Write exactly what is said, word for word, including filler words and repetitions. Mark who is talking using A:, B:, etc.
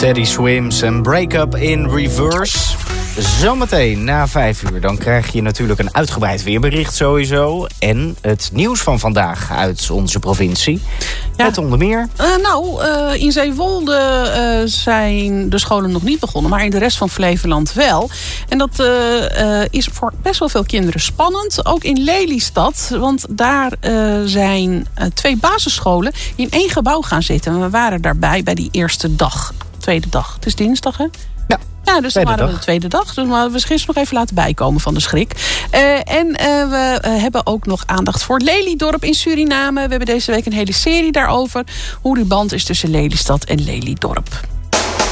A: Teddy Swims en Break Up in Reverse. Zometeen na vijf uur, dan krijg je natuurlijk een uitgebreid weerbericht sowieso. En het nieuws van vandaag uit onze provincie. Ja. Met onder meer...
B: Uh, nou, uh, in Zeewolde uh, zijn de scholen nog niet begonnen, maar in de rest van Flevoland wel. En dat uh, uh, is voor best wel veel kinderen spannend. Ook in Lelystad, want daar uh, zijn uh, twee basisscholen in één gebouw gaan zitten. We waren daarbij bij die eerste dag, tweede dag. Het is dinsdag, hè?
A: Ja.
B: Ja, dus dan waren we de tweede dag. Dus we hadden we gisteren nog even laten bijkomen van de schrik. Uh, en uh, we uh, hebben ook nog aandacht voor Lelydorp in Suriname. We hebben deze week een hele serie daarover. Hoe die band is tussen Lelystad en Lelydorp.